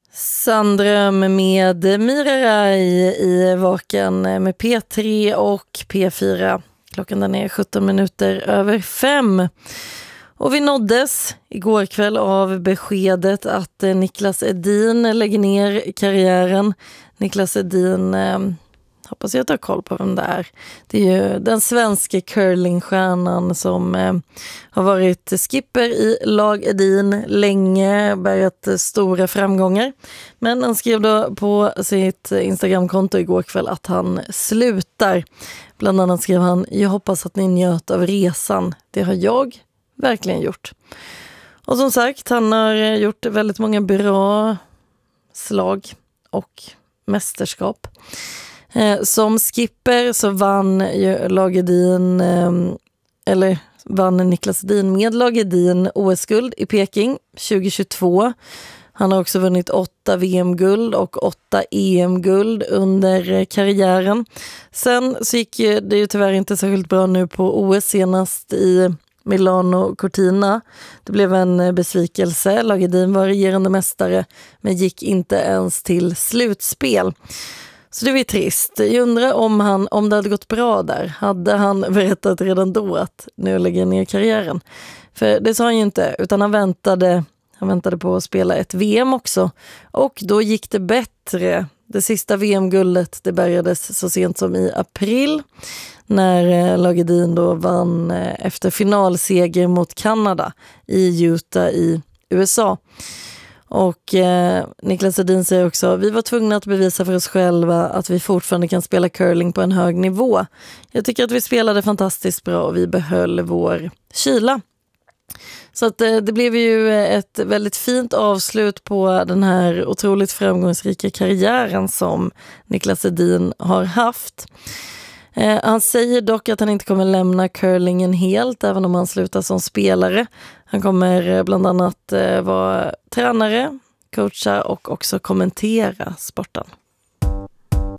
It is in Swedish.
Sandröm med Mira Rai i Vaken med P3 och P4. Klockan den är 17 minuter över 5. Och vi nåddes igår kväll av beskedet att Niklas Edin lägger ner karriären. Niklas Edin, hoppas jag tar koll på vem det är. Det är ju den svenska curlingstjärnan som har varit skipper i lag Edin länge, börjat stora framgångar. Men han skrev då på sitt Instagramkonto igår kväll att han slutar. Bland annat skrev han: "Jag hoppas att ni njöt av resan. Det har jag verkligen gjort." Och som sagt, han har gjort väldigt många bra slag och mästerskap. Som skipper så vann vann Niklas Edin med lag Edin OS-guld i Peking 2022. Han har också vunnit 8 VM-guld och 8 EM-guld under karriären. Sen så gick det ju tyvärr inte särskilt bra nu på OS, senast i Milano Cortina. Det blev en besvikelse. Lag Edin var regerande mästare men gick inte ens till slutspel. Så det var trist. Jag undrar om det hade gått bra där. Hade han berättat redan då att nu lägger ner karriären? För det sa han ju inte, utan han väntade på att spela ett VM också. Och då gick det bättre. Det sista VM-guldet det bärgades så sent som i april, när lag Edin då vann efter finalseger mot Kanada i Utah i USA. Och Niklas Edin säger också: "Vi var tvungna att bevisa för oss själva att vi fortfarande kan spela curling på en hög nivå. Jag tycker att vi spelade fantastiskt bra och vi behöll vår kyla." Så att det blev ju ett väldigt fint avslut på den här otroligt framgångsrika karriären som Niklas Edin har haft. Han säger dock att han inte kommer lämna curlingen helt, även om han slutar som spelare. Han kommer bland annat vara tränare, coacha och också kommentera sporten.